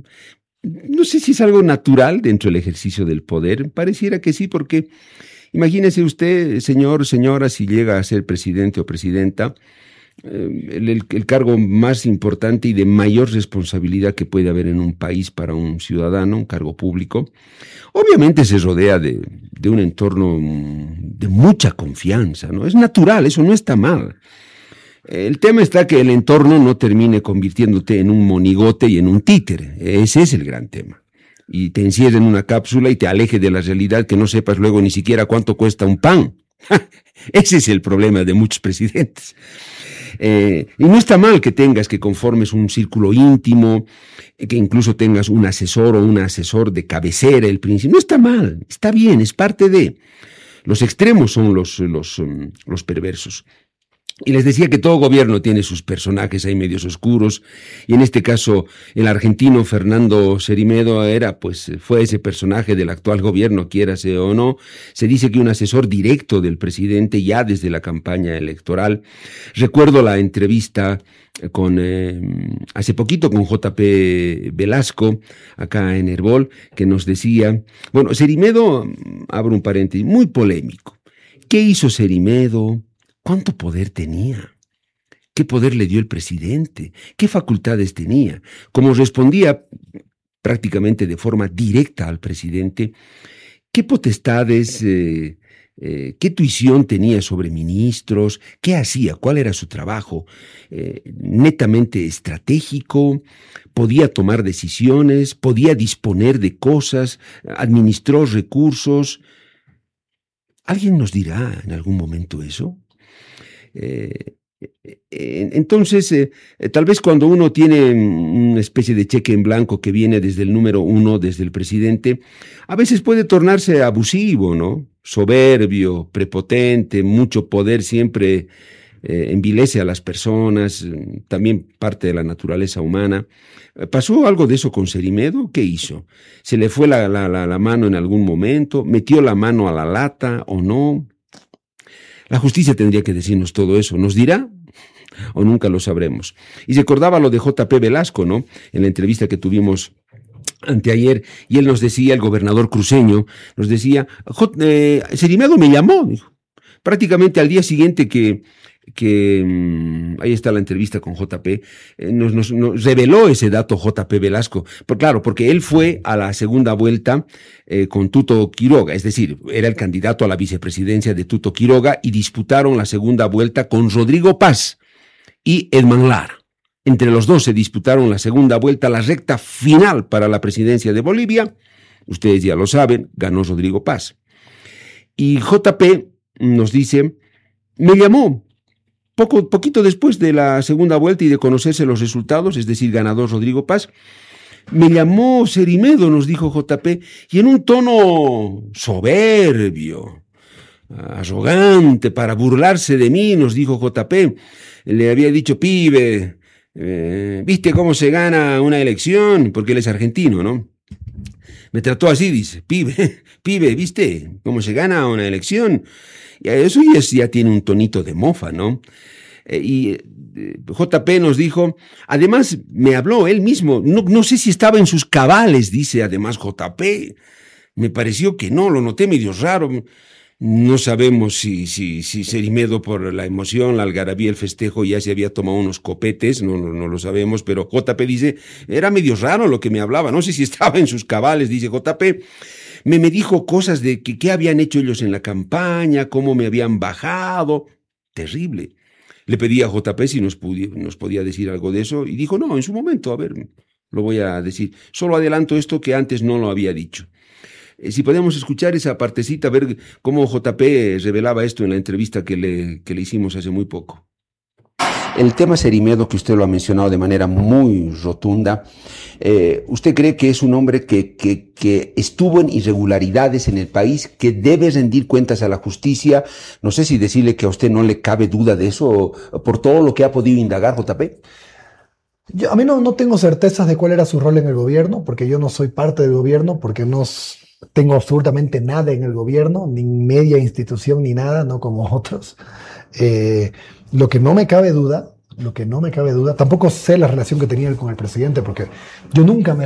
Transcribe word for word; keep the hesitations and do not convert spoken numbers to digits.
No sé si es algo natural dentro del ejercicio del poder, pareciera que sí, porque imagínese usted, señor, señora, si llega a ser presidente o presidenta, eh, el, el, el cargo más importante y de mayor responsabilidad que puede haber en un país para un ciudadano, un cargo público, obviamente se rodea de, de un entorno de mucha confianza, ¿no? Es natural, eso no está mal. El tema está que el entorno no termine convirtiéndote en un monigote y en un títere. Ese es el gran tema. Y te encierre en una cápsula y te aleje de la realidad, que no sepas luego ni siquiera cuánto cuesta un pan. Ese es el problema de muchos presidentes. Eh, y no está mal que tengas, que conformes un círculo íntimo, que incluso tengas un asesor o un asesor de cabecera, el príncipe. No está mal, está bien, es parte de. Los extremos son los, los, los perversos. Y les decía que todo gobierno tiene sus personajes ahí medios oscuros, y en este caso el argentino Fernando Cerime`do era, pues, fue ese personaje del actual gobierno, quiérase o no. Se dice que un asesor directo del presidente ya desde la campaña electoral. Recuerdo la entrevista con eh, hace poquito con J P Velasco, acá en Herbol, que nos decía, bueno, Cerime`do, abro un paréntesis, muy polémico. ¿Qué hizo Cerime`do? ¿Cuánto poder tenía? ¿Qué poder le dio el presidente? ¿Qué facultades tenía? Como respondía prácticamente de forma directa al presidente, ¿qué potestades, eh, eh, qué tuición tenía sobre ministros? ¿Qué hacía? ¿Cuál era su trabajo? Eh, netamente estratégico, podía tomar decisiones, podía disponer de cosas, administró recursos. ¿Alguien nos dirá en algún momento eso? Eh, entonces, eh, tal vez cuando uno tiene una especie de cheque en blanco que viene desde el número uno, desde el presidente, a veces puede tornarse abusivo, ¿no? Soberbio, prepotente, mucho poder siempre eh, envilece a las personas, también parte de la naturaleza humana. ¿Pasó algo de eso con Cerime`do? ¿Qué hizo? ¿Se le fue la, la, la, la mano en algún momento? ¿Metió la mano a la lata o no? La justicia tendría que decirnos todo eso. ¿Nos dirá? ¿O nunca lo sabremos? Y recordaba lo de J P Velasco, ¿no? En la entrevista que tuvimos anteayer, y él nos decía, el gobernador cruceño, nos decía, eh, Cerime`do me llamó, dijo. Prácticamente al día siguiente que, que mmm, ahí está la entrevista con J P, eh, nos, nos, nos reveló ese dato J P Velasco, por, claro, porque él fue a la segunda vuelta eh, con Tuto Quiroga, es decir, era el candidato a la vicepresidencia de Tuto Quiroga, y disputaron la segunda vuelta con Rodrigo Paz y Edman Lara. Entre los dos se disputaron la segunda vuelta, la recta final para la presidencia de Bolivia. Ustedes ya lo saben, ganó Rodrigo Paz. Y J P nos dice, me llamó poco, poquito después de la segunda vuelta y de conocerse los resultados, es decir, ganador Rodrigo Paz, me llamó Cerime`do, nos dijo J P, y en un tono soberbio, arrogante, para burlarse de mí, nos dijo J P, le había dicho, pibe, eh, ¿viste cómo se gana una elección? Porque él es argentino, ¿no? Me trató así, dice, pibe, pibe, ¿viste cómo se gana una elección? Y eso ya, ya tiene un tonito de mofa, ¿no? Eh, y eh, J P nos dijo, además me habló él mismo, no, no sé si estaba en sus cabales, dice además J P, me pareció que no, lo noté medio raro. No sabemos si, si, si Cerime`do, por la emoción, la algarabía, el festejo, ya se había tomado unos copetes, no, no, no lo sabemos, pero J P dice, era medio raro lo que me hablaba, no sé si estaba en sus cabales, dice J P, me, me dijo cosas de que qué habían hecho ellos en la campaña, cómo me habían bajado, terrible. Le pedí a J P si nos, pudi- nos podía decir algo de eso, y dijo, no, en su momento, a ver, lo voy a decir, solo adelanto esto que antes no lo había dicho. Si podemos escuchar esa partecita, ver cómo J P revelaba esto en la entrevista que le, que le hicimos hace muy poco. El tema Cerime`do, que usted lo ha mencionado de manera muy rotunda, eh, ¿usted cree que es un hombre que, que, que estuvo en irregularidades en el país, que debe rendir cuentas a la justicia? No sé si decirle que a usted no le cabe duda de eso, por todo lo que ha podido indagar J P. Yo, a mí no, no tengo certezas de cuál era su rol en el gobierno, porque yo no soy parte del gobierno, porque no tengo absolutamente nada en el gobierno, ni media institución ni nada, no como otros. Eh, lo que no me cabe duda, lo que no me cabe duda, tampoco sé la relación que tenía él con el presidente, porque yo nunca me